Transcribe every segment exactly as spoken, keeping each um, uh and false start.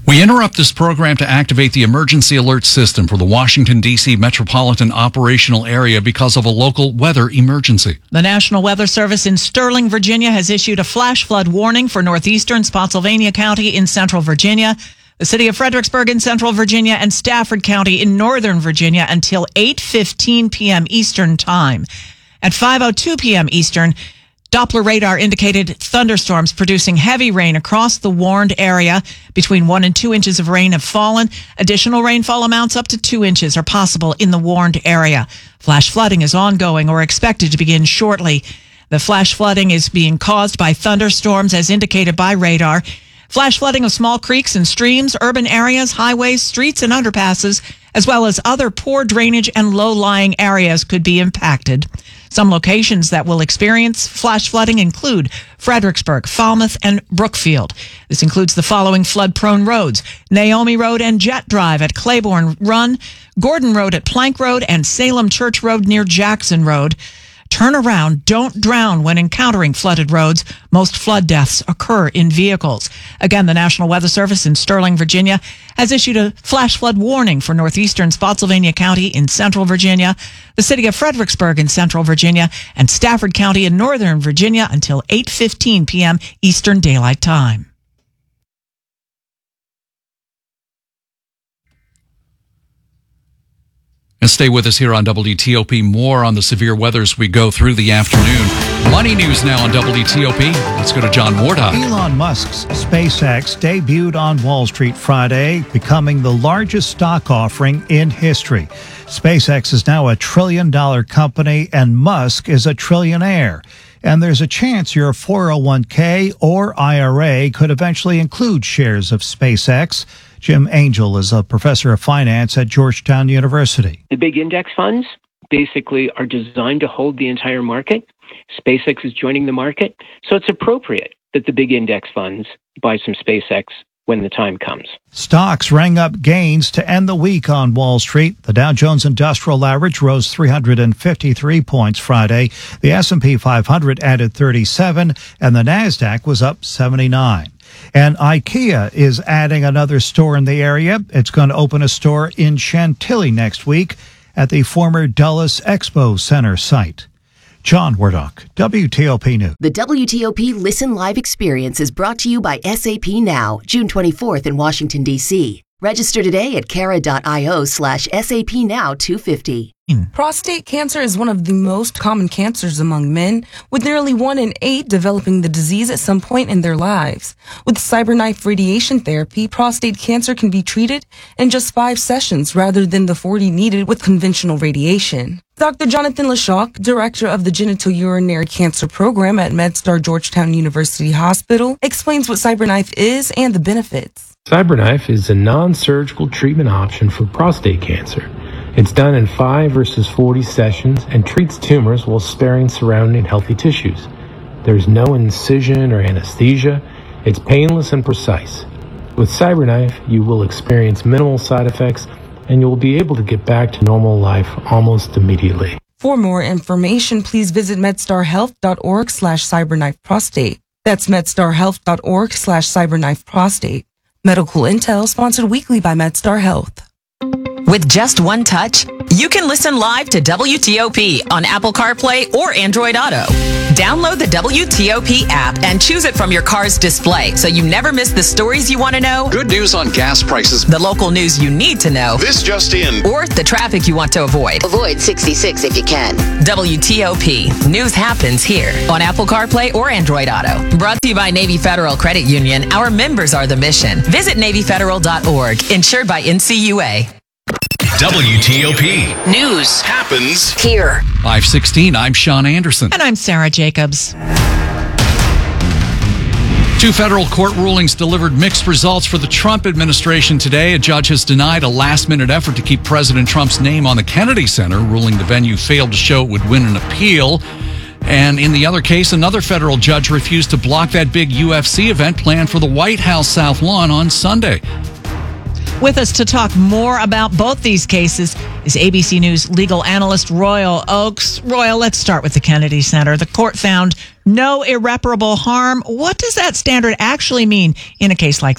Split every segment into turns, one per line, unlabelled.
We interrupt this program to activate the emergency alert system for the Washington, D C metropolitan operational area because of a local weather emergency.
The National Weather Service in Sterling, Virginia has issued a flash flood warning for northeastern Spotsylvania County in central Virginia, the city of Fredericksburg in central Virginia, and Stafford County in northern Virginia until eight fifteen p.m. Eastern Time. At five oh two p.m. Eastern, Doppler radar indicated thunderstorms producing heavy rain across the warned area. Between one and two inches of rain have fallen. Additional rainfall amounts up to two inches are possible in the warned area. Flash flooding is ongoing or expected to begin shortly. The flash flooding is being caused by thunderstorms as indicated by radar. Flash flooding of small creeks and streams, urban areas, highways, streets, and underpasses, as well as other poor drainage and low-lying areas could be impacted. Some locations that will experience flash flooding include Fredericksburg, Falmouth, and Brookfield. This includes the following flood-prone roads: Naomi Road and Jet Drive at Claiborne Run, Gordon Road at Plank Road, and Salem Church Road near Jackson Road. Turn around. Don't drown when encountering flooded roads. Most flood deaths occur in vehicles. Again, the National Weather Service in Sterling, Virginia, has issued a flash flood warning for northeastern Spotsylvania County in central Virginia, the city of Fredericksburg in central Virginia, and Stafford County in northern Virginia until eight fifteen p.m. Eastern Daylight Time.
And stay with us here on W T O P. More on the severe weather as we go through the afternoon. Money news now on W T O P. Let's go to John Wardock.
Elon Musk's SpaceX debuted on Wall Street Friday, becoming the largest stock offering in history. SpaceX is now a trillion dollar company, and Musk is a trillionaire. And there's a chance your four oh one k or I R A could eventually include shares of SpaceX. Jim Angel is a professor of finance at Georgetown University.
The big index funds basically are designed to hold the entire market. SpaceX is joining the market, so it's appropriate that the big index funds buy some SpaceX when the time comes.
Stocks rang up gains to end the week on Wall Street. The Dow Jones Industrial Average rose three hundred fifty-three points Friday. The S and P five hundred added thirty-seven, and the NASDAQ was up seventy-nine. And IKEA is adding another store in the area. It's going to open a store in Chantilly next week at the former Dulles Expo Center site. John Wardock, W T O P News.
The W T O P Listen Live experience is brought to you by S A P Now, June twenty-fourth in Washington, D C Register today at cara.io slash SAP Now 250.
Prostate cancer is one of the most common cancers among men, with nearly one in eight developing the disease at some point in their lives. With CyberKnife radiation therapy, prostate cancer can be treated in just five sessions rather than the forty needed with conventional radiation. Doctor Jonathan Leshock, director of the genitourinary cancer program at MedStar Georgetown University Hospital, explains what CyberKnife is and the benefits.
CyberKnife is a non-surgical treatment option for prostate cancer. It's done in five versus forty sessions and treats tumors while sparing surrounding healthy tissues. There's no incision or anesthesia. It's painless and precise. With CyberKnife, you will experience minimal side effects and you will be able to get back to normal life almost immediately.
For more information, please visit medstarhealth.org slash cyberknifeprostate. That's medstarhealth.org slash cyberknifeprostate. Medical Intel sponsored weekly by MedStar Health.
With just one touch, you can listen live to W T O P on Apple CarPlay or Android Auto. Download the W T O P app and choose it from your car's display so you never miss the stories you want to know,
good news on gas prices,
the local news you need to know,
this just in,
or the traffic you want to avoid.
Avoid sixty-six if you can.
W T O P. News happens here on Apple CarPlay or Android Auto. Brought to you by Navy Federal Credit Union. Our members are the mission. Visit Navy Federal dot org. Insured by N C U A.
W T O P.
News
happens
here.
five sixteen, I'm Sean Anderson.
And I'm Sarah Jacobs.
Two federal court rulings delivered mixed results for the Trump administration today. A judge has denied a last-minute effort to keep President Trump's name on the Kennedy Center, ruling the venue failed to show it would win an appeal. And in the other case, another federal judge refused to block that big U F C event planned for the White House South Lawn on Sunday.
With us to talk more about both these cases is A B C News legal analyst Royal Oakes. Royal, let's start with the Kennedy Center. The court found no irreparable harm. What does that standard actually mean in a case like this?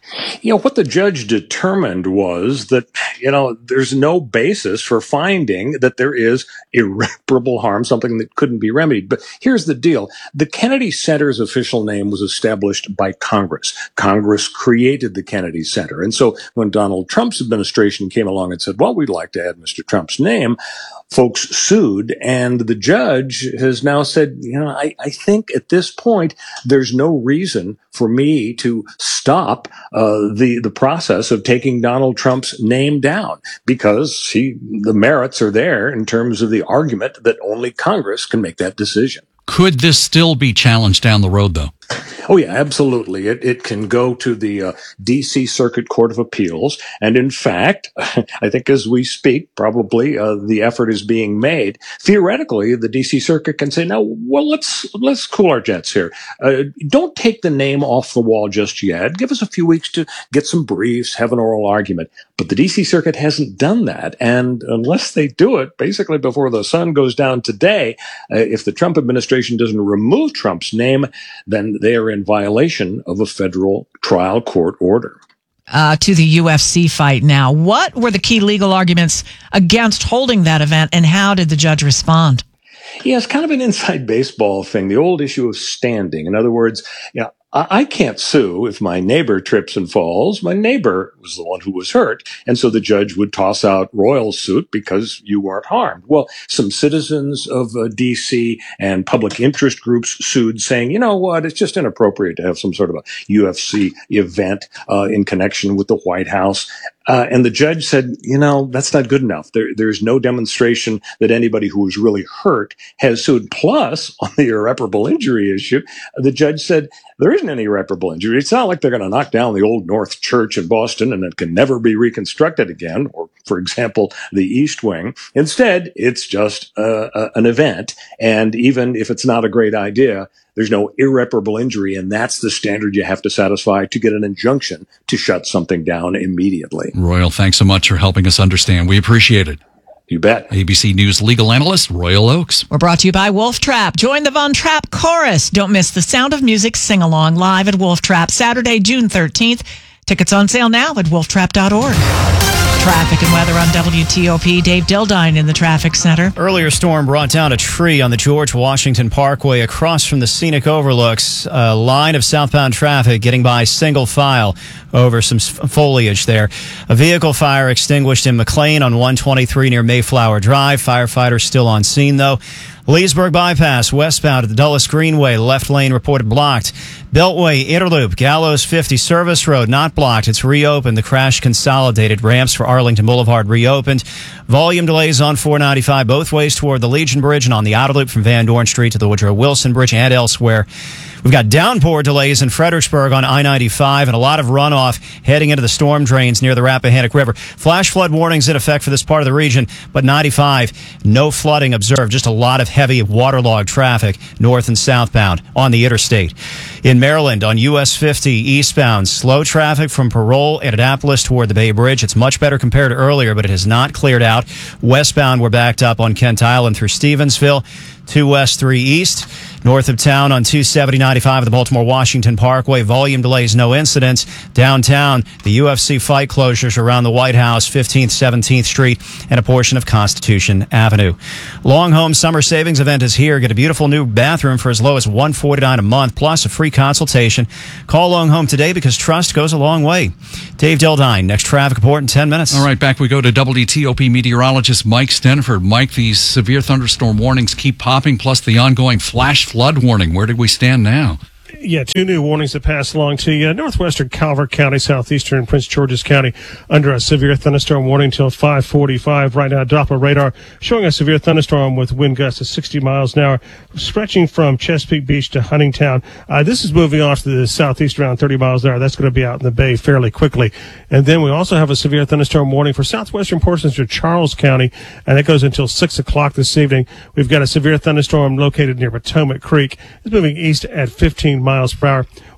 You know, what the judge determined was that, you know, there's no basis for finding that there is irreparable harm, something that couldn't be remedied. But here's the deal. The Kennedy Center's official name was established by Congress. Congress created the Kennedy Center. And so when Donald Trump's administration came along and said, well, we'd like to add Mister Trump's name, folks sued, and the judge has now said, you know, I, I think at this point, there's no reason for me to stop uh, the the process of taking Donald Trump's name down, because he, the merits are there in terms of the argument that only Congress can make that decision.
Could this still be challenged down the road, though?
Oh, yeah, absolutely. It it can go to the uh, D C Circuit Court of Appeals. And in fact, I think as we speak, probably uh, the effort is being made. Theoretically, the D C Circuit can say, no, well, let's let's cool our jets here. Uh, don't take the name off the wall just yet. Give us a few weeks to get some briefs, have an oral argument. But the D C Circuit hasn't done that. And unless they do it, basically before the sun goes down today, uh, if the Trump administration doesn't remove Trump's name, then they are in violation of a federal trial court order.
Uh, to the U F C fight now. What were the key legal arguments against holding that event, and how did the judge respond?
Yeah, it's kind of an inside baseball thing, the old issue of standing. In other words, yeah, I can't sue if my neighbor trips and falls. My neighbor was the one who was hurt. And so the judge would toss out Royal's suit because you weren't harmed. Well, some citizens of uh, D C and public interest groups sued, saying, you know what, it's just inappropriate to have some sort of a U F C event uh, in connection with the White House. Uh, and the judge said, you know, that's not good enough. There, there's no demonstration that anybody who was really hurt has sued. Plus, on the irreparable injury issue, the judge said there isn't any irreparable injury. It's not like they're going to knock down the Old North Church in Boston and it can never be reconstructed again, or, for example, the East Wing. Instead, it's just uh, uh, an event. And even if it's not a great idea, there's no irreparable injury, and that's the standard you have to satisfy to get an injunction to shut something down immediately.
Royal, thanks so much for helping us understand. We appreciate it.
You bet.
A B C News legal analyst, Royal Oakes.
We're brought to you by Wolf Trap. Join the Von Trapp Chorus. Don't miss the Sound of Music sing-along live at Wolf Trap Saturday, June thirteenth. Tickets on sale now at wolf trap dot org. Traffic and weather on W T O P. Dave Dildine in the traffic center.
Earlier storm brought down a tree on the George Washington Parkway across from the scenic overlooks. A line of southbound traffic getting by single file over some foliage there. A vehicle fire extinguished in McLean on one twenty-three near Mayflower Drive. Firefighters still on scene, though. Leesburg Bypass westbound at the Dulles Greenway, left lane reported blocked. Beltway Interloop, Gallows fifty Service Road not blocked. It's reopened. The crash consolidated. Ramps for Arlington Boulevard reopened. Volume delays on four ninety-five both ways toward the Legion Bridge and on the outer loop from Van Dorn Street to the Woodrow Wilson Bridge and elsewhere. We've got downpour delays in Fredericksburg on I ninety-five and a lot of runoff heading into the storm drains near the Rappahannock River. Flash flood warnings in effect for this part of the region, but ninety-five, no flooding observed. Just a lot of heavy waterlogged traffic north and southbound on the interstate. In Maryland, on U S fifty eastbound, slow traffic from Parole and Annapolis toward the Bay Bridge. It's much better compared to earlier, but it has not cleared out. Westbound, we're backed up on Kent Island through Stevensville. two west, three east. North of town on two seventy ninety-five at the Baltimore-Washington Parkway. Volume delays, no incidents. Downtown, the U F C fight closures around the White House, fifteenth, seventeenth Street, and a portion of Constitution Avenue. Long Home Summer Savings Event is here. Get a beautiful new bathroom for as low as one hundred forty-nine dollars a month, plus a free consultation. Call Long Home today because trust goes a long way. Dave Dildine, next traffic report in ten minutes.
All right, back we go to W T O P meteorologist Mike Stenford. Mike, these severe thunderstorm warnings keep popping, plus the ongoing flash flood warning. Where do we stand now?
Yeah, two new warnings that pass along to you. Northwestern Calvert County, southeastern Prince George's County, under a severe thunderstorm warning until five forty-five. Right now, Doppler radar showing a severe thunderstorm with wind gusts of sixty miles an hour, stretching from Chesapeake Beach to Huntingtown. Uh, this is moving off to the southeast around thirty miles an hour. That's going to be out in the bay fairly quickly. And then we also have a severe thunderstorm warning for southwestern portions of Charles County, and it goes until six o'clock this evening. We've got a severe thunderstorm located near Potomac Creek. It's moving east at fifteen miles per hour.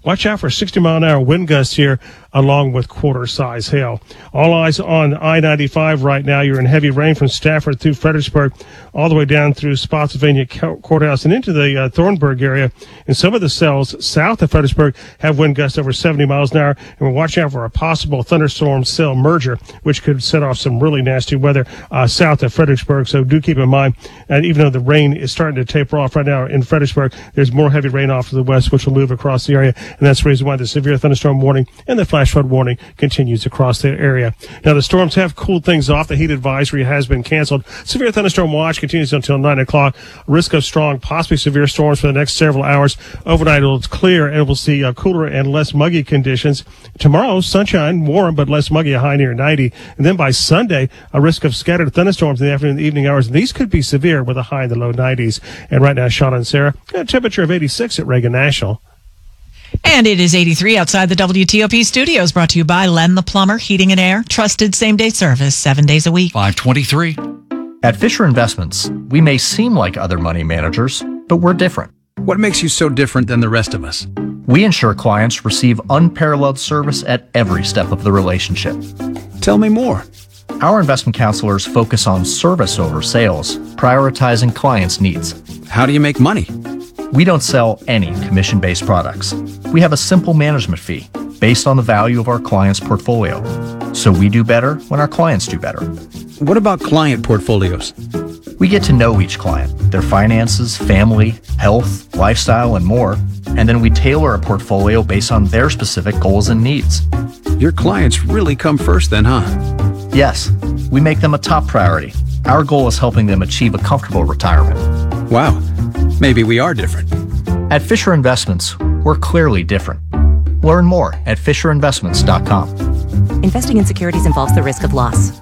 watch out for sixty mile an hour wind gusts here, along with quarter-size hail. All eyes on I ninety-five right now. You're in heavy rain from Stafford through Fredericksburg, all the way down through Spotsylvania Courthouse and into the uh, Thornburg area. And some of the cells south of Fredericksburg have wind gusts over seventy miles an hour. And we're watching out for a possible thunderstorm cell merger, which could set off some really nasty weather uh, south of Fredericksburg. So do keep in mind, and even though the rain is starting to taper off right now in Fredericksburg, there's more heavy rain off to the west, which will move across the area. And that's the reason why the severe thunderstorm warning and the flash flood warning continues across the area. Now, the storms have cooled things off. The heat advisory has been canceled. Severe thunderstorm watch continues until nine o'clock. Risk of strong, possibly severe storms for the next several hours. Overnight, it'll clear, and we'll see uh, cooler and less muggy conditions. Tomorrow, sunshine, warm, but less muggy, a high near ninety. And then by Sunday, a risk of scattered thunderstorms in the afternoon and evening hours. And these could be severe with a high in the low nineties. And right now, Sean and Sarah, a temperature of eighty-six at Reagan National.
And it is eighty-three outside the W T O P studios, brought to you by Len the Plumber, Heating and Air, trusted same-day service, seven days a week.
five twenty-three.
At Fisher Investments, we may seem like other money managers, but we're different.
What makes you so different than the rest of us?
We ensure clients receive unparalleled service at every step of the relationship.
Tell me more.
Our investment counselors focus on service over sales, prioritizing clients' needs.
How do you make money?
We don't sell any commission-based products. We have a simple management fee based on the value of our client's portfolio. So we do better when our clients do better.
What about client portfolios?
We get to know each client, their finances, family, health, lifestyle, and more, and then we tailor a portfolio based on their specific goals and needs.
Your clients really come first then, huh?
Yes, we make them a top priority. Our goal is helping them achieve a comfortable retirement.
Wow, maybe we are different.
At Fisher Investments, we're clearly different. Learn more at fisher investments dot com.
Investing in securities involves the risk of loss.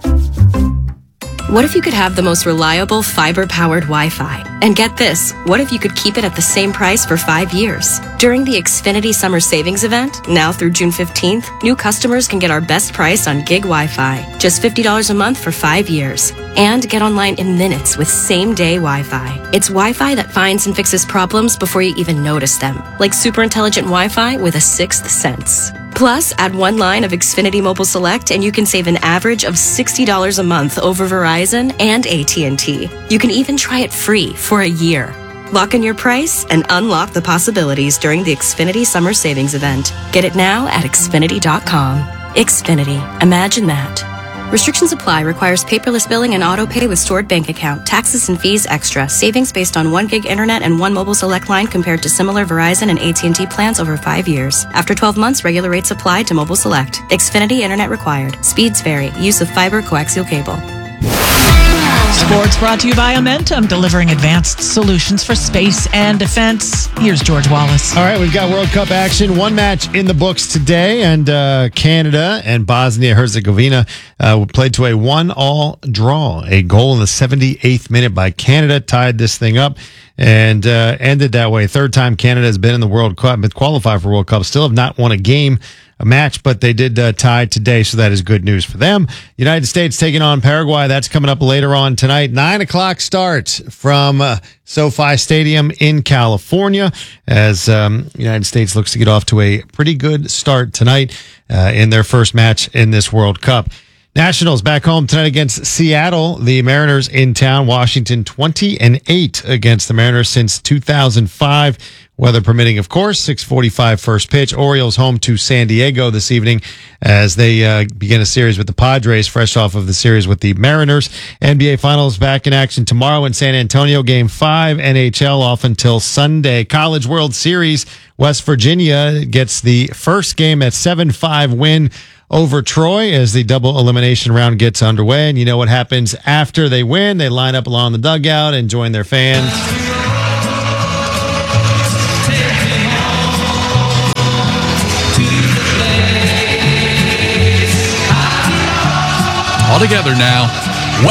What if you could have the most reliable fiber-powered Wi-Fi? And get this, what if you could keep it at the same price for five years? During the Xfinity Summer Savings Event, now through June fifteenth, new customers can get our best price on gig Wi-Fi, just fifty dollars a month for five years. And get online in minutes with same-day Wi-Fi. It's Wi-Fi that finds and fixes problems before you even notice them, like super intelligent Wi-Fi with a sixth sense. Plus, add one line of Xfinity Mobile Select and you can save an average of sixty dollars a month over Verizon and A T and T. You can even try it free for a year. Lock in your price and unlock the possibilities during the Xfinity Summer Savings Event. Get it now at Xfinity dot com. Xfinity. Imagine that. Restrictions apply. Requires paperless billing and auto pay with stored bank account. Taxes and fees extra. Savings based on one gig internet and one mobile select line compared to similar Verizon and A T and T plans over five years. After twelve months, regular rates apply to mobile select. Xfinity internet required. Speeds vary. Use of fiber coaxial cable.
Sports brought to you by Amentum, delivering advanced solutions for space and defense. Here's George Wallace.
All right, we've got World Cup action. One match in the books today, and uh, Canada and Bosnia-Herzegovina uh, played to a one-all draw. A goal in the seventy-eighth minute by Canada tied this thing up and uh, ended that way. Third time Canada has been in the World Cup, been qualified for World Cup, still have not won a game. A match, but they did uh, tie today, so that is good news for them. United States taking on Paraguay. That's coming up later on tonight. Nine o'clock start from uh, SoFi Stadium in California as um, United States looks to get off to a pretty good start tonight uh, in their first match in this World Cup. Nationals back home tonight against Seattle. The Mariners in town. Washington twenty and eight against the Mariners since two thousand five. Weather permitting, of course. six forty-five first pitch. Orioles home to San Diego this evening as they uh, begin a series with the Padres, fresh off of the series with the Mariners. N B A Finals back in action tomorrow in San Antonio. Game five, N H L off until Sunday. College World Series, West Virginia gets the first game at seven five win over Troy as the double elimination round gets underway. And you know what happens after they win. They line up along the dugout and join their fans.
All together now.